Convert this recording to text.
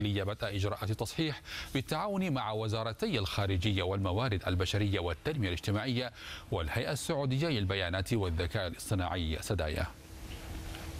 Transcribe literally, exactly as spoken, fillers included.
بدأ إجراءات تصحيح بالتعاون مع وزارتي الخارجية والموارد البشرية والتنمية الاجتماعية والهيئة السعودية للبيانات والذكاء الاصطناعي سدايا.